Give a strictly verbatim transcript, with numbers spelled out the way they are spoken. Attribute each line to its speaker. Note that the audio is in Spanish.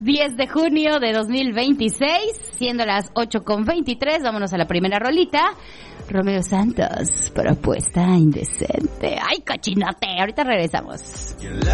Speaker 1: diez de junio de dos mil veintiséis, siendo las ocho con veintitrés, vámonos a la primera rolita. Romeo Santos, propuesta indecente. ¡Ay, cochinote! Ahorita regresamos.